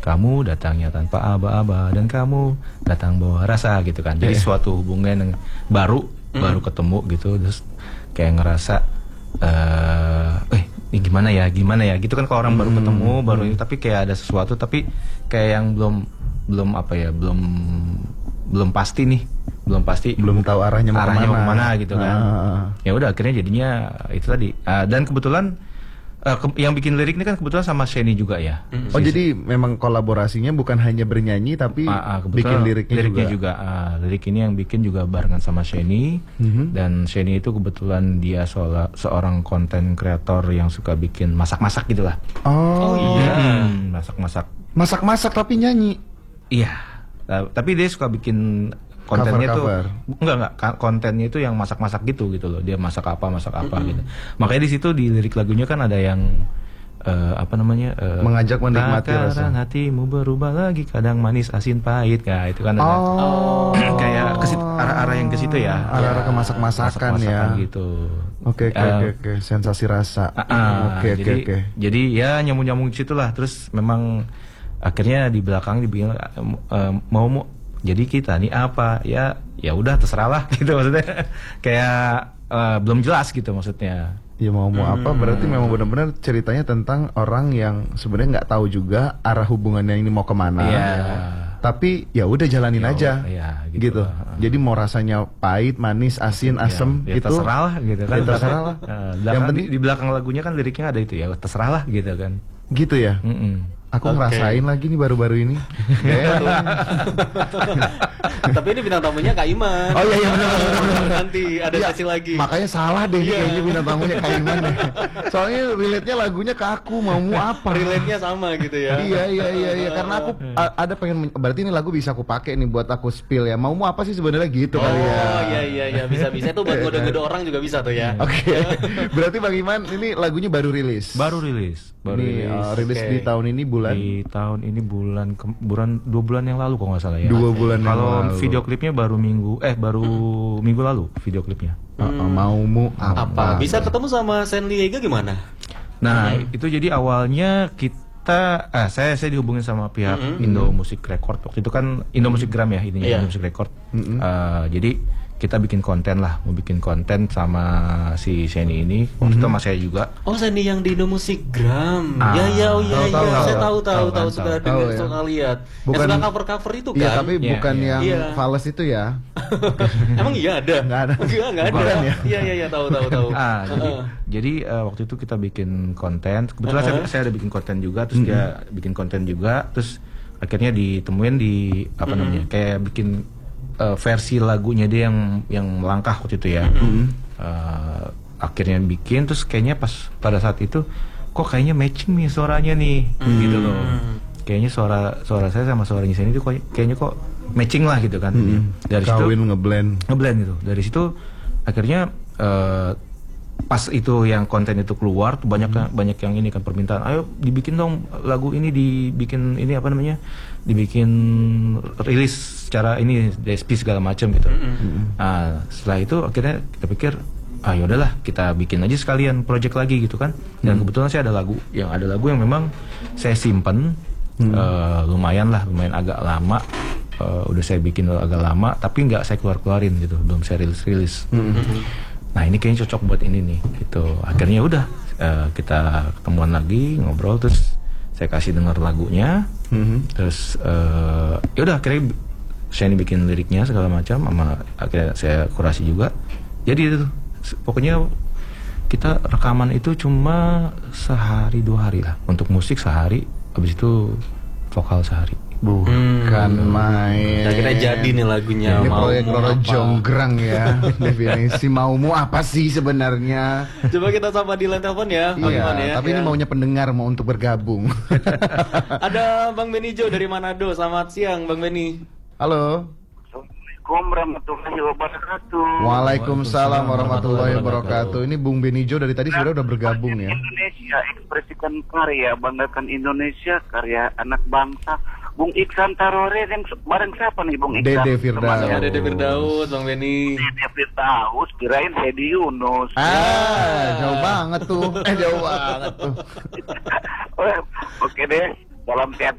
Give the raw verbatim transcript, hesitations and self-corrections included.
kamu datangnya tanpa aba-aba dan kamu datang bawa rasa gitu kan. Jadi yeah. suatu hubungan yang baru mm. baru ketemu gitu, terus kayak ngerasa uh, eh ini gimana ya gimana ya gitu kan, kalau orang mm. baru ketemu baru ini, tapi kayak ada sesuatu tapi kayak yang belum belum apa ya belum belum pasti nih belum pasti belum tahu arahnya mau arahnya kemana. mau kemana gitu kan. Uh. Ya udah akhirnya jadinya itu tadi. Uh, dan kebetulan uh, ke yang bikin lirik ini kan kebetulan sama Sheni juga ya. Mm. Oh si, jadi memang kolaborasinya bukan hanya bernyanyi tapi uh, uh, bikin liriknya, liriknya juga. juga. Uh, lirik ini yang bikin juga barengan sama Sheni. Mm-hmm. Dan Sheni itu kebetulan dia soal, seorang konten kreator yang suka bikin masak-masak gitulah. Oh, oh iya. Hmm, masak-masak. Masak-masak tapi nyanyi. Iya. Uh, tapi dia suka bikin kontennya tuh enggak enggak kontennya itu yang masak-masak gitu gitu loh. Dia masak apa masak apa mm-hmm. gitu. Makanya di situ di lirik lagunya kan ada yang uh, apa namanya uh, mengajak menikmati rasa hatimu berubah lagi kadang manis asin pahit. Nah itu kan ada oh. kayak ke arah-arah yang ke situ ya. Arah-arah ke masak-masakan ya. Gitu. Oke oke oke sensasi rasa. Oke oke oke. Jadi ya nyambung-nyambung situ lah. Terus memang akhirnya di belakang dibilang uh, mau mau jadi kita nih apa ya ya udah terserah lah gitu maksudnya kayak uh, belum jelas gitu maksudnya ya mau mau hmm. apa berarti memang benar-benar ceritanya tentang orang yang sebenarnya nggak tahu juga arah hubungannya ini mau kemana yeah. tapi ya udah jalanin ya, aja ya, gitu, gitu. Jadi mau rasanya pahit manis asin asem ya, ya gitu terserah lah gitu kan ya, terserah lah uh, yang penting di, di belakang lagunya kan liriknya ada itu ya terserah lah gitu kan gitu ya. Mm-mm. Aku okay. ngerasain lagi nih baru-baru ini. Tapi ini bintang tamunya Kak Iman. Oh iya iya benar benar. Nanti ada ya, sesi lagi. Makanya salah deh yeah. kayaknya bintang tamunya Kak Iman deh. Soalnya relate-nya lagunya ke aku, maumu apa? Relate-nya sama gitu ya. Iya iya iya iya karena aku ada pengen berarti ini lagu bisa aku pakai nih buat aku spill ya. Maumu apa sih sebenarnya gitu oh, kali ya. Oh iya iya iya bisa-bisa tuh buat ngode-ngode orang juga bisa tuh ya. Oke. Okay. Berarti Bang Iman ini lagunya baru rilis. Baru rilis. Baru ini, rilis. Uh, rilis okay. di tahun ini bulan di tahun ini bulan ke, bulan dua bulan yang lalu kalau nggak salah ya. Dua bulan. Kalau video klipnya baru minggu eh baru hmm. minggu lalu video klipnya. Hmm. Uh, maumu apa? apa? Bisa ketemu sama Sandy Ega gimana? Nah hmm. itu jadi awalnya kita ah saya saya dihubungin sama pihak hmm. Indo Music Record waktu itu kan Indo Music Gram ya ininya yeah. Indo Music Record. Hmm. Uh, jadi kita bikin konten lah, mau bikin konten sama si Sheni ini, waktu mm-hmm. itu sama saya juga. Oh Sheni yang di Indo Music Gram, ah, ya ya oh iya iya, saya tahu tahu tahu suka dengar suka lihat. Yang suka cover cover itu kan? Iya tapi yeah, bukan yeah. yang yeah. Fales itu ya. Emang iya ada? Nggak ada. Enggak nggak ada. Bukan, ya? Iya iya iya tahu tahu tahu. Ah jadi uh. jadi uh, waktu itu kita bikin konten, kebetulan uh-huh. saya saya ada bikin konten juga, terus mm-hmm. dia bikin konten juga, terus akhirnya ditemuin di apa mm-hmm. namanya kayak bikin Uh, versi lagunya dia yang yang melangkah waktu itu ya. Mm-hmm. uh, akhirnya bikin terus kayaknya pas pada saat itu kok kayaknya matching nih suaranya nih mm-hmm. gitu loh. Kayaknya suara suara saya sama suaranya Sheni itu kayaknya kok matching lah gitu kan. Mm-hmm. Dari Kawin situ ngeblend ngeblend gitu. Dari situ akhirnya uh, pas itu yang konten itu keluar tuh banyak mm-hmm. banyak yang ini kan permintaan ayo dibikin dong lagu ini dibikin ini apa namanya dibikin rilis secara ini D S P segala macam gitu. Mm-hmm. Nah setelah itu akhirnya kita pikir ah yaudahlah kita bikin aja sekalian project lagi gitu kan. Dan mm-hmm. kebetulan saya ada lagu yang ada lagu yang memang saya simpen mm-hmm. uh, lumayan lah lumayan agak lama. Uh, udah saya bikin agak lama tapi nggak saya keluar keluarin gitu belum saya rilis rilis. Mm-hmm. Nah ini kayaknya cocok buat ini nih gitu. Akhirnya udah uh, kita ketemuan lagi ngobrol terus saya kasih dengar lagunya. Mm-hmm. Terus uh, ya udah akhirnya Sheni bikin liriknya segala macam sama akhirnya saya kurasi juga. Jadi itu pokoknya kita rekaman itu cuma sehari dua hari lah. Untuk musik sehari, habis itu vokal sehari. Bukan hmm. main. Nah, kita jadi nih lagunya. Ini proyek Roro Jonggrang ya. Definisi maumu apa sih sebenarnya? Coba kita sapa di line telepon ya. Iya, ya. Tapi ya. Ini maunya pendengar mau untuk bergabung. Ada Bang Benijo dari Manado. Selamat siang Bang Beni. Halo. Assalamualaikum warahmatullahi wabarakatuh. Waalaikumsalam warahmatullahi wabarakatuh. Ini Bung Benijo dari tadi sudah udah bergabung ya. Indonesia, ekspresikan karya, banggakan Indonesia, karya anak bangsa. Bung Iksan Tarore yang bareng siapa nih Bung Iksan? Dede Firdaus. Ya, Dede Firdaus, Bang Beni. Dede Firdaus, kirain Hedi Yunus. Ah, jauh banget tuh. Eh, jauh banget tuh. Oke deh, salam sehat.